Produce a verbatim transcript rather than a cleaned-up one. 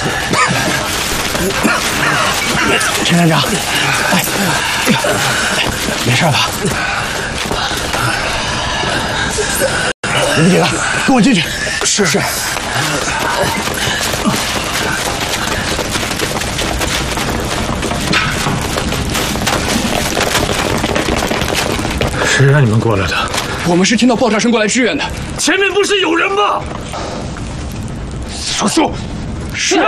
陈站长，哎，没事吧？你们几个跟我进去。是是。 谁让你们过来的？ 我们是听到爆炸声过来支援的。 前面不是有人吗？ 叔叔，是。